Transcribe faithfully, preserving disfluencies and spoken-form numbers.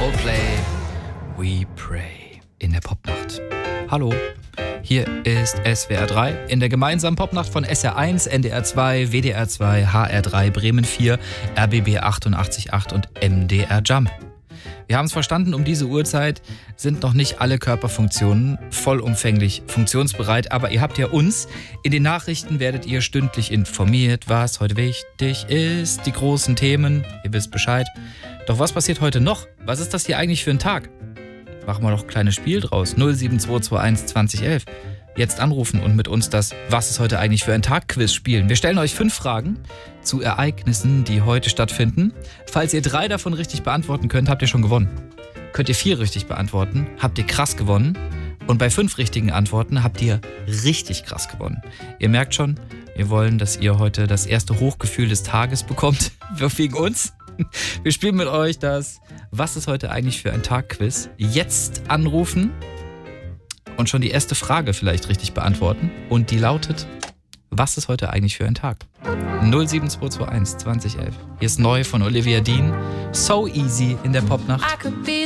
Coldplay, We Pray in der Popnacht. Hallo, hier ist S W R drei in der gemeinsamen Popnacht von S R eins, N D R zwei, W D R zwei, H R drei, Bremen vier, R B B achtundachtzig Komma acht und M D R Jump. Wir haben es verstanden, um diese Uhrzeit sind noch nicht alle Körperfunktionen vollumfänglich funktionsbereit, aber ihr habt ja uns. In den Nachrichten werdet ihr stündlich informiert, was heute wichtig ist, die großen Themen, ihr wisst Bescheid. Doch was passiert heute noch? Was ist das hier eigentlich für ein Tag? Machen wir doch ein kleines Spiel draus. null sieben zwei zwei eins zwanzig elf. Jetzt anrufen und mit uns das Was ist heute eigentlich für ein Tag-Quiz spielen. Wir stellen euch fünf Fragen zu Ereignissen, die heute stattfinden. Falls ihr drei davon richtig beantworten könnt, habt ihr schon gewonnen. Könnt ihr vier richtig beantworten, habt ihr krass gewonnen. Und bei fünf richtigen Antworten habt ihr richtig krass gewonnen. Ihr merkt schon, wir wollen, dass ihr heute das erste Hochgefühl des Tages bekommt. Wegen uns. Wir spielen mit euch das Was ist heute eigentlich für ein Tag-Quiz. Jetzt anrufen und schon die erste Frage vielleicht richtig beantworten. Und die lautet, was ist heute eigentlich für ein Tag? null sieben zwei zwei eins zwanzig elf. Hier ist neu von Olivia Dean. So Easy in der Popnacht.